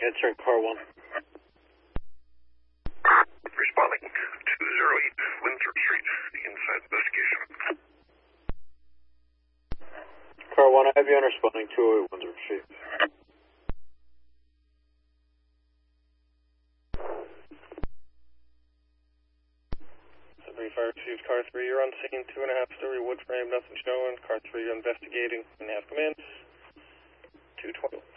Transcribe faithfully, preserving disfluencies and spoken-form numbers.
Answering car one. Responding two zero eight Winthrop Street, inside investigation. Car one, I have you on responding two oh eight Winthrop Street. Three fire received. Car three, you're on scene. Two and a half story wood frame, nothing showing. Car three investigating. And half come in. Two twenty.